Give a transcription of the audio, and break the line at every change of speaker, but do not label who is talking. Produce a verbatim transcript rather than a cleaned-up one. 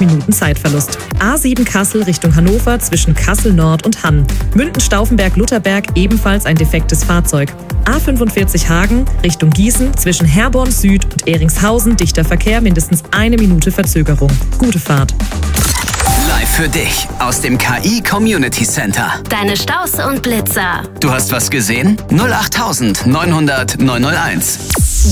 Minuten Zeitverlust. A sieben Kassel Richtung Hannover zwischen Kassel Nord und Hann. Münden-Stauffenberg-Lutherberg ebenfalls ein defektes Fahrzeug. A fünfundvierzig Hagen Richtung Gießen zwischen Herborn Süd und Eringshausen dichter Verkehr, mindestens eine Minute Verzögerung. Gute Fahrt.
Live für dich aus dem K I Community Center.
Deine Staus und Blitzer.
Du hast was gesehen? null acht neunhundert neunhunderteins.